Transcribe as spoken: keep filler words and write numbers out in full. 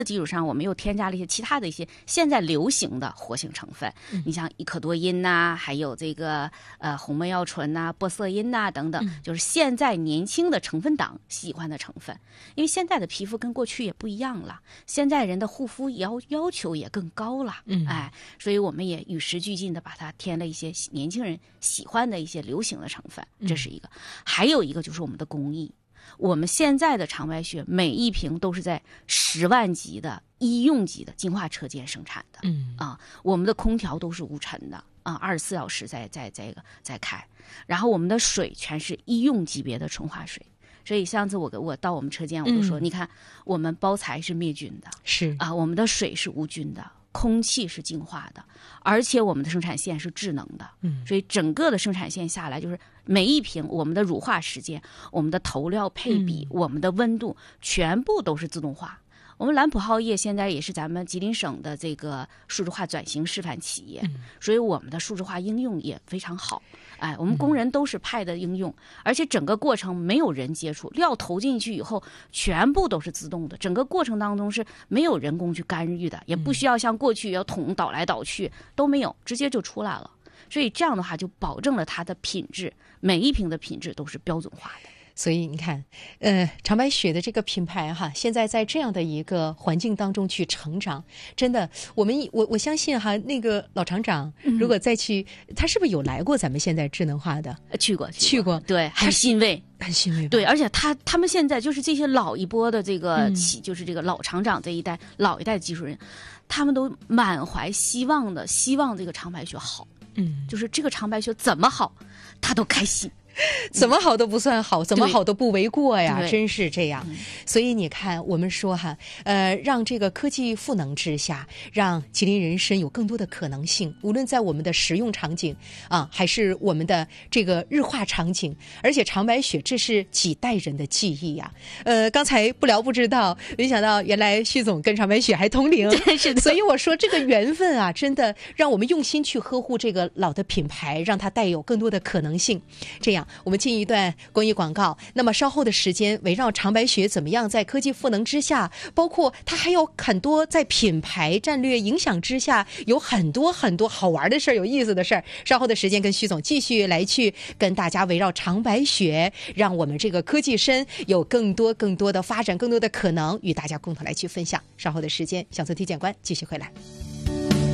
基础上，我们又添加了一些其他的一些现在流行的活性成分，嗯、你像伊可多因呐、啊，还有这个呃红霉药醇呐、啊、玻色因呐、啊、等等，嗯、就是现在年轻的成分党喜欢的成分。因为现在的皮肤跟过去也不一样了，现在人的护肤要要求也更高了，嗯，哎，所以我们也与时俱进的把它添了一些年轻人喜欢的一些流行的成分，这是一个。嗯、还有一个就是我们的工艺。我们现在的长白雪每一瓶都是在十万级的医用级的净化车间生产的，嗯啊，我们的空调都是无尘的啊，二十四小时在在这个在开，然后我们的水全是医用级别的纯化水，所以上次我我到我们车间我就说，嗯、你看我们包材是灭菌的， 是啊，我们的水是无菌的。空气是净化的，而且我们的生产线是智能的，嗯，所以整个的生产线下来，就是每一瓶我们的乳化时间、我们的投料配比、嗯、我们的温度，全部都是自动化。我们蓝普浩业现在也是咱们吉林省的这个数字化转型示范企业，嗯、所以我们的数字化应用也非常好。哎，我们工人都是派的应用，嗯、而且整个过程没有人接触，料投进去以后全部都是自动的，整个过程当中是没有人工去干预的，也不需要像过去要桶倒来倒去，都没有，直接就出来了。所以这样的话就保证了它的品质，每一瓶的品质都是标准化的。 所以你看，呃，长白雪的这个品牌哈，现在在这样的一个环境当中去成长，真的，我们我我相信哈，那个老厂长如果再去，嗯、他是不是有来过咱们现在智能化的？ 去过， 去过， 对，很欣慰， 很欣慰。 对，而且他他们现在就是这些老一波的这个起，嗯、就是这个老厂长这一代老一代技术人，他们都满怀希望的，希望这个长白雪好，嗯，就是这个长白雪怎么好，他都开心。 怎么好都不算好，怎么好都不为过呀，真是这样。所以你看，我们说哈，呃，让这个科技赋能之下，让吉林人参有更多的可能性，无论在我们的食用场景啊，还是我们的这个日化场景，而且长白雪这是几代人的记忆呀。呃，刚才不聊不知道，没想到原来徐总跟长白雪还同龄， 是的。 所以我说这个缘分啊，真的让我们用心去呵护这个老的品牌，让它带有更多的可能性。这样。我们进一段公益广告，那么稍后的时间围绕长白雪怎么样在科技赋能之下，包括它还有很多在品牌战略影响之下，有很多很多好玩的事儿、有意思的事儿。稍后的时间跟徐总继续来去跟大家围绕长白雪，让我们这个科技参有更多更多的发展、更多的可能，与大家共同来去分享。稍后的时间，小测体检官继续回来。